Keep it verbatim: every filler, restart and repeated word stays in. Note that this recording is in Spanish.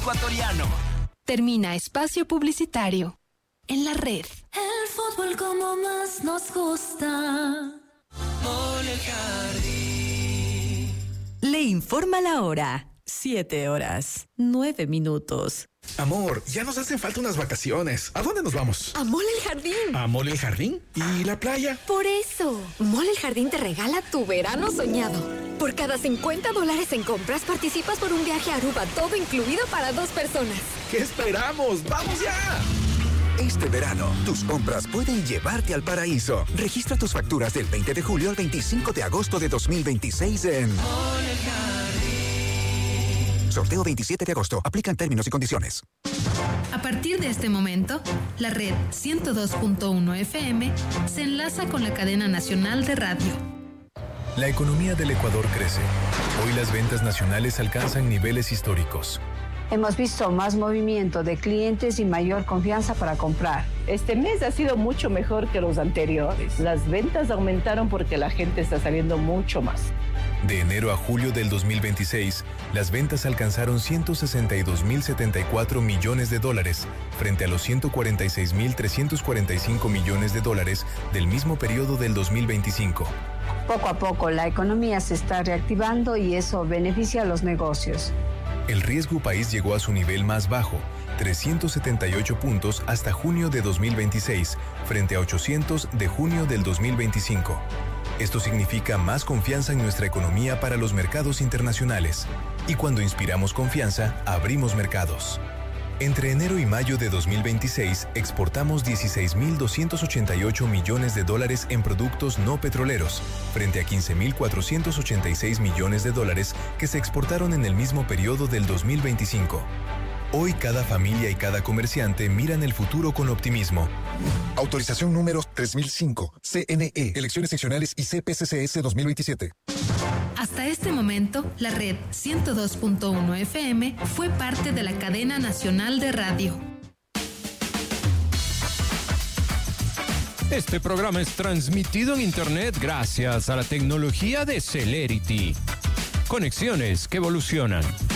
ecuatoriano. Termina espacio publicitario. En la red. El fútbol como más nos gusta. Mole el Jardín. Le informa la hora. Siete horas, nueve minutos. Amor, ya nos hacen falta unas vacaciones. ¿A dónde nos vamos? A Mole el Jardín. ¿A Mole el Jardín? ¿Y la playa? Por eso, Mole el Jardín te regala tu verano soñado. Por cada cincuenta dólares en compras participas por un viaje a Aruba, todo incluido para dos personas. ¿Qué esperamos? ¡Vamos ya! Este verano, tus compras pueden llevarte al paraíso. Registra tus facturas del veinte de julio al veinticinco de agosto de dos mil veintiséis en Mole el Jardín. Sorteo veintisiete de agosto. Aplican términos y condiciones. A partir de este momento, la red ciento dos punto uno F M se enlaza con la cadena nacional de radio. La economía del Ecuador crece. Hoy las ventas nacionales alcanzan niveles históricos. Hemos visto más movimiento de clientes y mayor confianza para comprar. Este mes ha sido mucho mejor que los anteriores. Las ventas aumentaron porque la gente está saliendo mucho más. De enero a julio del dos mil veintiséis, las ventas alcanzaron ciento sesenta y dos mil setenta y cuatro millones de dólares, frente a los ciento cuarenta y seis mil trescientos cuarenta y cinco millones de dólares del mismo periodo del dos mil veinticinco. Poco a poco la economía se está reactivando y eso beneficia a los negocios. El riesgo país llegó a su nivel más bajo, trescientos setenta y ocho puntos hasta junio de dos mil veintiséis, frente a ochocientos de junio del dos mil veinticinco. Esto significa más confianza en nuestra economía para los mercados internacionales. Y cuando inspiramos confianza, abrimos mercados. Entre enero y mayo de dos mil veintiséis, exportamos dieciséis mil doscientos ochenta y ocho millones de dólares en productos no petroleros, frente a quince mil cuatrocientos ochenta y seis millones de dólares que se exportaron en el mismo periodo del dos mil veinticinco. Hoy cada familia y cada comerciante miran el futuro con optimismo. Autorización número tres mil cinco, C N E, Elecciones Seccionales y C P C C S dos mil veintisiete. Hasta este momento, la red ciento dos punto uno F M fue parte de la cadena nacional de radio. Este programa es transmitido en Internet gracias a la tecnología de Celerity. Conexiones que evolucionan.